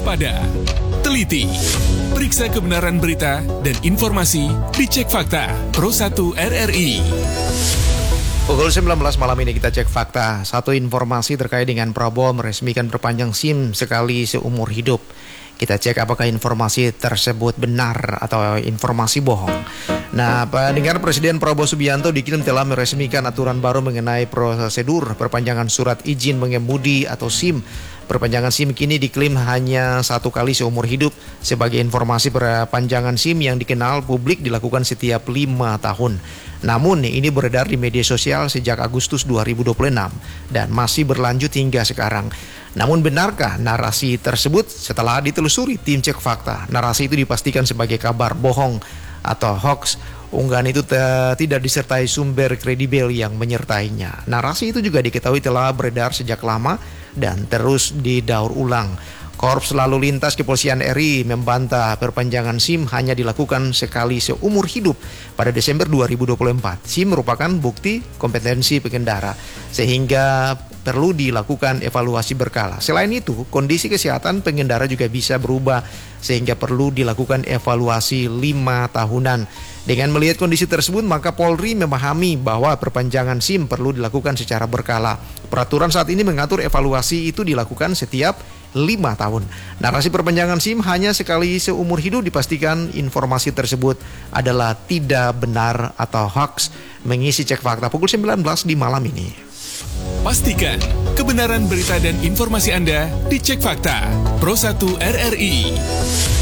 waspada, teliti, periksa kebenaran berita dan informasi dicek fakta Pro 1 RRI. Pukul 19 malam ini kita cek fakta. Satu informasi terkait dengan Prabowo meresmikan perpanjang SIM sekali seumur hidup. Kita cek apakah informasi tersebut benar atau informasi bohong. Nah, pendengar, Presiden Prabowo Subianto diklaim telah meresmikan aturan baru mengenai prosedur perpanjangan surat izin mengemudi atau SIM. Perpanjangan SIM kini diklaim hanya satu kali seumur hidup. Sebagai informasi, perpanjangan SIM yang dikenal publik dilakukan setiap 5 tahun. Namun ini beredar di media sosial sejak Agustus 2026 dan masih berlanjut hingga sekarang. Namun benarkah narasi tersebut? Setelah ditelusuri tim cek fakta, narasi itu dipastikan sebagai kabar bohong atau hoax. Unggahan itu tidak disertai sumber kredibel yang menyertainya. Narasi itu juga diketahui telah beredar sejak lama dan terus didaur ulang. Korps Lalu Lintas Kepolisian RI membantah perpanjangan SIM hanya dilakukan sekali seumur hidup pada Desember 2024. SIM merupakan bukti kompetensi pengendara, sehingga perlu dilakukan evaluasi berkala. Selain itu, kondisi kesehatan pengendara juga bisa berubah, sehingga perlu dilakukan evaluasi 5 tahunan. Dengan melihat kondisi tersebut, maka Polri memahami bahwa perpanjangan SIM perlu dilakukan secara berkala. Peraturan saat ini mengatur evaluasi itu dilakukan setiap 5 tahun. Narasi perpanjangan SIM hanya sekali seumur hidup dipastikan informasi tersebut adalah tidak benar atau hoax. Mengisi cek fakta pukul 19 di malam ini. Pastikan kebenaran berita dan informasi Anda dicek fakta Pro 1 RRI.